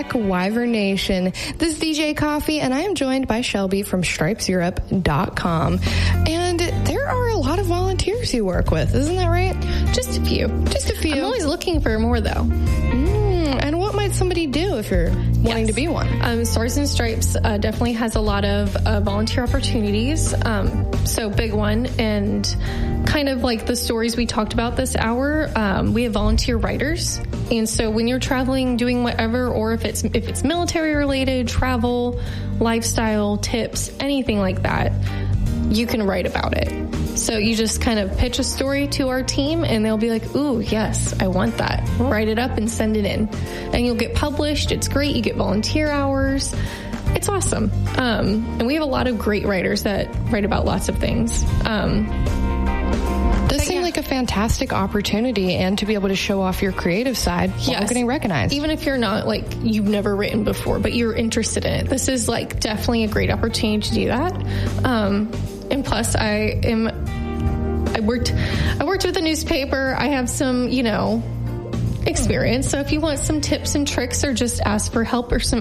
back, Wyvern Nation. This is DJ Coffee, and I am joined by Shelby from StripesEurope.com. And there are a lot of volunteers you work with, isn't that right? Just a few. Just a few. I'm always looking for more, though. And what might somebody do if you're wanting to be one? Stars and Stripes definitely has a lot of volunteer opportunities. So big one, and kind of like the stories we talked about this hour, we have volunteer writers. And so when you're traveling, doing whatever, or if it's military related, travel, lifestyle, tips, anything like that, you can write about it. So you just kind of pitch a story to our team and they'll be like, ooh, yes, I want that. Write it up and send it in. And you'll get published. It's great. You get volunteer hours. It's awesome. And we have a lot of great writers that write about lots of things. Does seem like a fantastic opportunity, and to be able to show off your creative side while getting recognized. Even if you're not, like, you've never written before, but you're interested in it. This is, like, definitely a great opportunity to do that. And plus, I worked with a newspaper. I have some, experience. So if you want some tips and tricks or just ask for help or some